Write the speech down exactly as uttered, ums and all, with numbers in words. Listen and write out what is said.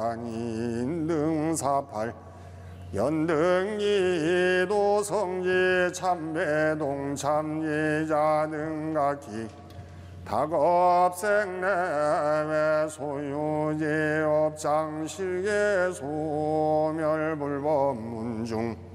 간인 등사팔 연등이 도성지 참배동 참예자 등각기 다급생내외 소유제업 장실계 소멸불법 문중